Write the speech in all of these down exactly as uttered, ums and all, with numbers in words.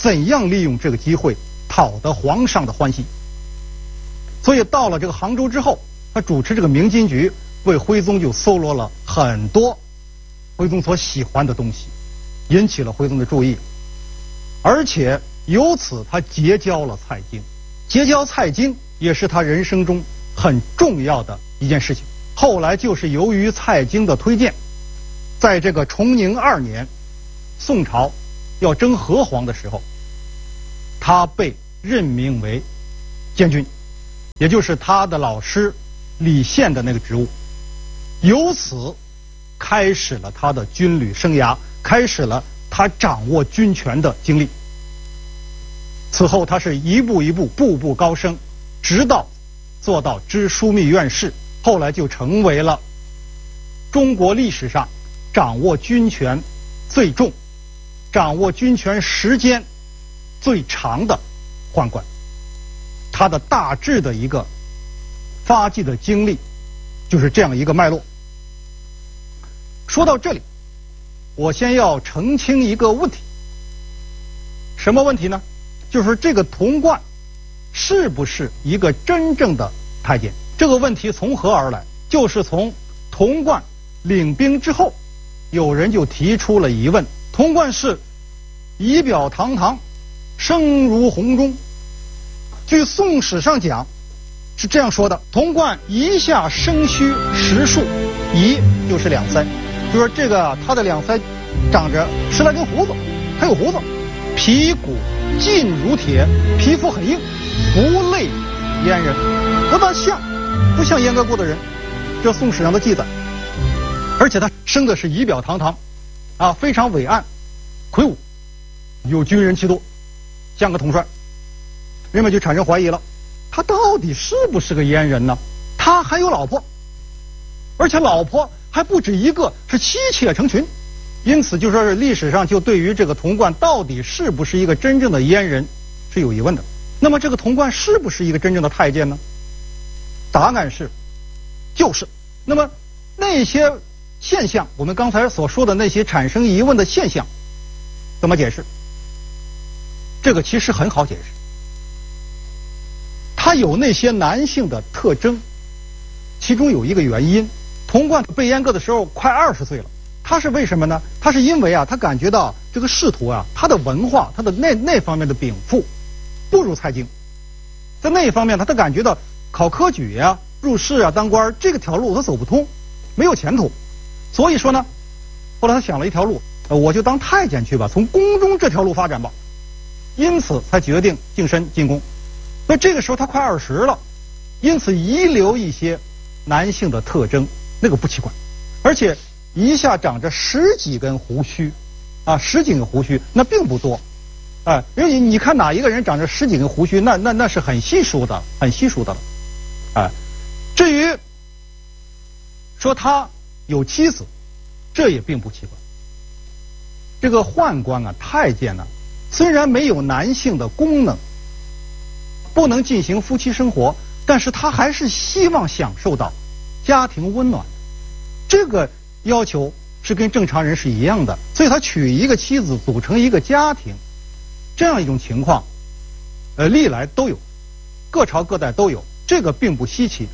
怎样利用这个机会讨得皇上的欢心。所以到了这个杭州之后，他主持这个明金局，为徽宗就搜罗了很多徽宗所喜欢的东西，引起了徽宗的注意，而且由此他结交了蔡京。结交蔡京也是他人生中很重要的一件事情。后来就是由于蔡京的推荐，在这个崇宁二年，宋朝要征河皇的时候，他被任命为监军，也就是他的老师李宪的那个职务。由此开始了他的军旅生涯，开始了他掌握军权的经历。此后他是一步一步步步高升，直到做到知枢密院事，后来就成为了中国历史上掌握军权最重、掌握军权时间最长的宦官。他的大致的一个发迹的经历就是这样一个脉络。说到这里，我先要澄清一个问题。什么问题呢？就是这个童贯是不是一个真正的太监？这个问题从何而来？就是从童贯领兵之后，有人就提出了疑问：童贯是仪表堂堂，声如洪钟。据宋史上讲是这样说的：童贯仪下生须十数，仪就是两腮，就说这个他的两腮长着十来根胡子，还有胡子，皮骨劲如铁，皮肤很硬，不类阉人，不大像，不像阉割过的人。这宋史上的记载。而且他生的是仪表堂堂，啊，非常伟岸、魁梧，有军人气度，像个统帅。人们就产生怀疑了，他到底是不是个阉人呢？他还有老婆，而且老婆还不止一个，是妻妾成群。因此就说是历史上就对于这个童贯到底是不是一个真正的阉人是有疑问的。那么这个童贯是不是一个真正的太监呢？答案是就是。那么那些现象，我们刚才所说的那些产生疑问的现象怎么解释？这个其实很好解释。他有那些男性的特征，其中有一个原因，童贯被阉割的时候快二十岁了。他是为什么呢？他是因为啊，他感觉到这个仕途啊，他的文化，他的那那方面的禀赋不如蔡京，在那一方面他他感觉到考科举呀、啊、入仕啊、当官这个条路他走不通，没有前途。所以说呢，后来他想了一条路，呃，我就当太监去吧，从宫中这条路发展吧。因此才决定净身进宫。所以这个时候他快二十了，因此遗留一些男性的特征，那个不奇怪。而且一下长着十几根胡须，啊，十几根胡须那并不多，哎，因为你你看哪一个人长着十几根胡须，那那那是很稀疏的，很稀疏的了，哎。至于说他有妻子，这也并不奇怪。这个宦官啊，太监呢、啊，虽然没有男性的功能，不能进行夫妻生活，但是他还是希望享受到家庭温暖，这个要求是跟正常人是一样的。所以他娶一个妻子，组成一个家庭，这样一种情况，呃，历来都有，各朝各代都有，这个并不稀奇。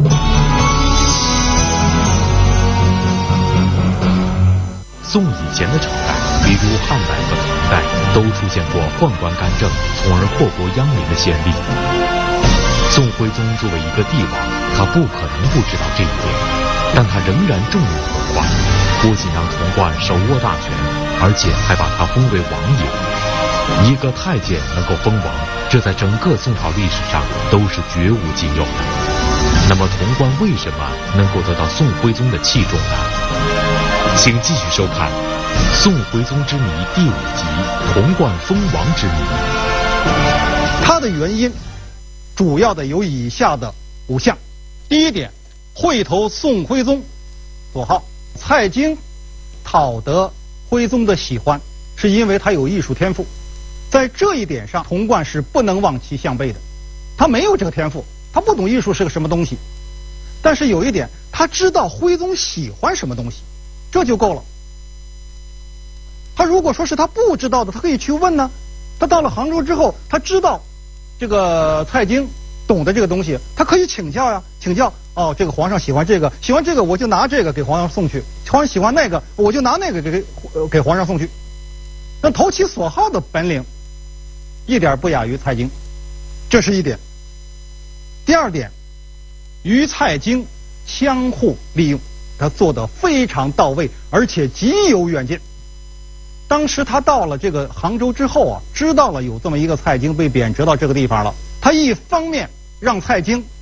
宋以前的朝代，比如汉代和唐代，都出现过宦官干政，从而祸国殃民的先例。宋徽宗作为一个帝王，他不可能不知道这一点，但他仍然重用童贯，不仅让童贯手握大权，而且还把他封为王爷。一个太监能够封王，这在整个宋朝历史上都是绝无仅有的。那么童贯为什么能够得到宋徽宗的器重呢？请继续收看《宋徽宗之谜》第五集《童贯封王之谜》。 它的原因主要的有以下的五项。第一点，会投宋徽宗所好，蔡京讨得徽宗的喜欢，是因为他有艺术天赋。在这一点上，童贯是不能望其项背的。他没有这个天赋，他不懂艺术是个什么东西。但是有一点，他知道徽宗喜欢什么东西，这就够了。他如果说是他不知道的，他可以去问呢。 他到了杭州之后，他知道这个蔡京懂得这个东西，他可以请教呀，请教。哦，这个皇上喜欢这个，喜欢这个我就拿这个给皇上送去；皇上喜欢那个，我就拿那个给给给皇上送去。那投其所好的本领，一点不亚于蔡京，这是一点。第二点，与蔡京相互利用，他做得非常到位，而且极有远见。当时他到了这个杭州之后啊，知道了有这么一个蔡京被贬谪到这个地方了，他一方面让蔡京